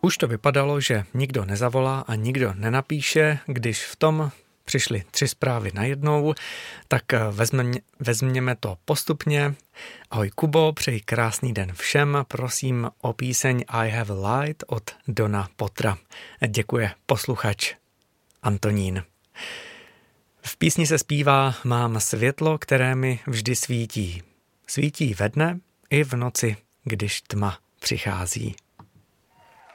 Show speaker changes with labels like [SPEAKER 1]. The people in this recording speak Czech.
[SPEAKER 1] Už to vypadalo, že nikdo nezavolá a nikdo nenapíše, když v tom přišly 3 zprávy najednou, tak vezměme to postupně. Ahoj Kubo, přeji krásný den všem, prosím o píseň I Have a Light od Dona Potra. Děkuje posluchač Antonín. V písni se zpívá Mám světlo, které mi vždy svítí. Svítí ve dne i v noci, když tma přichází.